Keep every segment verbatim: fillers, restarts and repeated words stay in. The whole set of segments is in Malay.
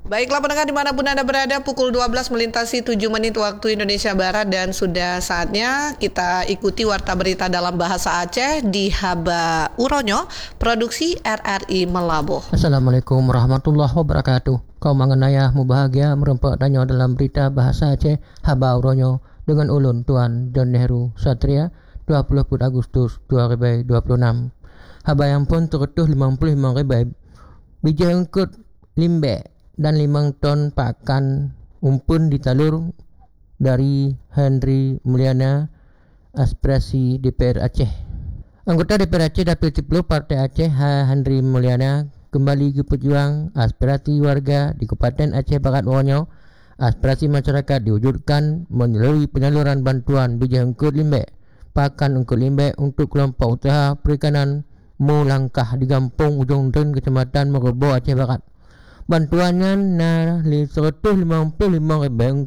Baiklah pendengar dimanapun Anda berada, pukul dua belas melintasi tujuh menit waktu Indonesia Barat dan sudah saatnya kita ikuti warta berita dalam bahasa Aceh di Haba Uronyo, produksi R R I Melabuh. Assalamualaikum warahmatullahi wabarakatuh. Kau mengenaya mu bahagia merempak tanya dalam berita bahasa Aceh Haba Uronyo dengan ulun Tuan John Nehru Satria dua puluh Agustus dua ribu dua puluh enam. Haba yang pun terutuh lima puluh lima ribu biji ungkut limbe dan lima ton pakan umpun ditalur dari Henry Mulyana, aspirasi D P R Aceh. Anggota D P R Aceh Dapil sepuluh Partai Aceh Henry Mulyana kembali ke pejuang aspirasi warga di Kabupaten Aceh Barat Uronyo. Aspirasi masyarakat diwujudkan melalui penyaluran bantuan biji ungkut limbe, pakan ungkut limbe untuk kelompok usaha perikanan Mulangkah di Kampung Ujung Den, Kecamatan Meroboh, Aceh Barat. Bantuannya na seratus lima puluh lima ribu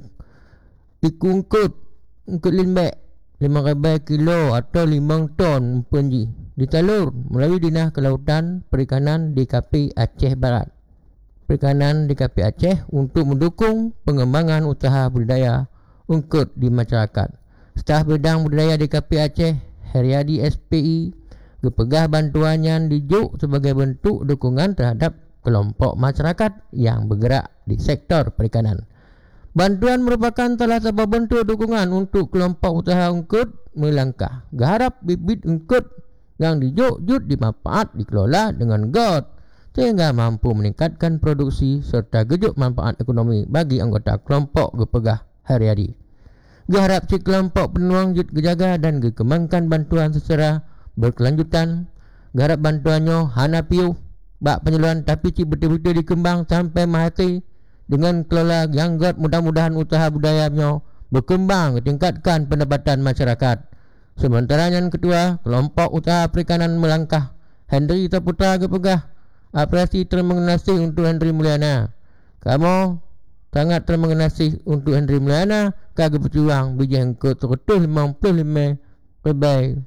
ikungkut ungkut limbe lima ribu kilo atau lima ton penji ditalur melalui Dinas Kelautan Perikanan D K P Aceh Barat. Perikanan D K P Aceh untuk mendukung pengembangan usaha budidaya ungkut di masyarakat. Staf Bidang Budidaya D K P Aceh Heriadi S P I gepegah bantuannya dijuk sebagai bentuk dukungan terhadap kelompok masyarakat yang bergerak di sektor perikanan. Bantuan merupakan salah satu bentuk dukungan untuk kelompok usaha ungkut Mulangkah. Garap bibit ungkut yang dijuk-juk dimanfaat dikelola dengan got sehingga mampu meningkatkan produksi serta gejuk manfaat ekonomi bagi anggota kelompok gepegah Heriadi. Garap si kelompok penuang jut gejaga dan dikembangkan bantuan secara berkelanjutan. Garap bantuannya hana piuh bak penyaluran tapi cik betul-betul dikembang sampai mahati dengan kelola yang got. Mudah-mudahan usaha budayanya berkembang tingkatkan pendapatan masyarakat. Sementara yang kedua, kelompok usaha perikanan Melangkah Henry Saputra gepegah apresiasi terima kasih untuk Henry Mulyana. Kamu sangat terima kasih untuk Henry Mulyana kagak berjuang biji ungkut seratus lima puluh lima ribu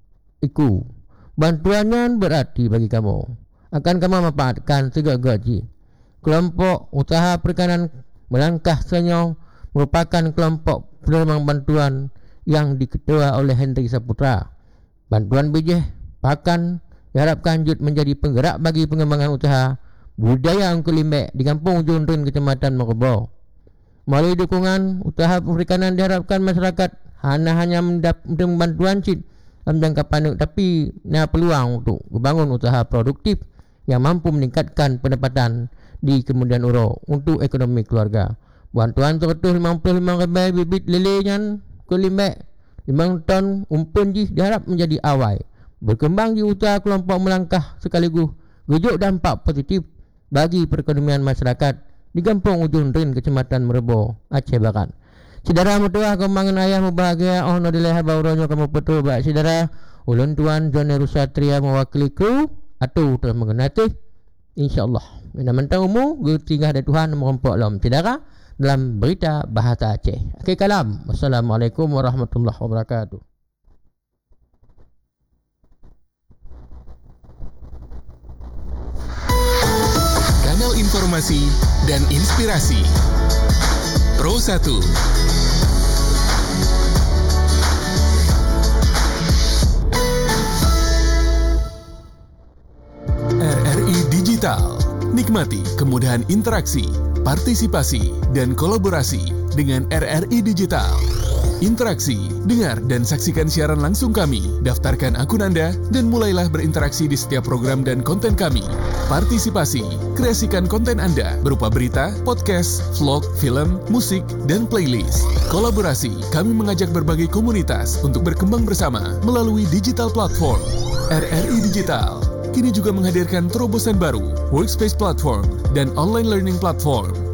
iku. Bantuannya berarti bagi kamu. Akan kamu manfaatkan segala gaji. Kelompok usaha perikanan Melangkah Senyong merupakan kelompok penerima bantuan yang diketua oleh Henry Saputra. Bantuan biji pakan diharapkan jut menjadi penggerak bagi pengembangan usaha budaya ungkut limbe di Kampung Ujung Den, Kecamatan Meroboh. Melalui dukungan usaha perikanan diharapkan masyarakat hanya hanya mendapat bantuan cit dalam jangka pendek tapi ada peluang untuk membangun usaha produktif yang mampu meningkatkan pendapatan di kemudian uro untuk ekonomi keluarga. Bantuan seratus lima puluh lima ribu bibit lelehan kelimbe lima ton umpun ji diharap menjadi awal berkembang di usaha kelompok Melangkah sekaligus gejuk dampak positif bagi perekonomian masyarakat di Kampung Ujung Den, Kecamatan Meroboh, Aceh Barat. Saudara mutuah kemangan ayah bahagia oh no dileh bauronyo kamu betul bak saudara ulun Tuan John Nehru Satria mewakili kru atau telah mengenati insyaallah ina mentang umu tinggal ada Tuhan merompok lam saudara dalam berita bahasa Aceh. Akhir kalam, wassalamualaikum warahmatullahi wabarakatuh. Kanal informasi dan inspirasi Pro satu R R I Digital. Nikmati kemudahan interaksi, partisipasi, dan kolaborasi dengan R R I Digital. Interaksi, dengar dan saksikan siaran langsung kami, daftarkan akun Anda, dan mulailah berinteraksi di setiap program dan konten kami. Partisipasi, kreasikan konten Anda berupa berita, podcast, vlog, film, musik, dan playlist. Kolaborasi, kami mengajak berbagai komunitas untuk berkembang bersama melalui digital platform. R R I Digital kini juga menghadirkan terobosan baru, workspace platform, dan online learning platform.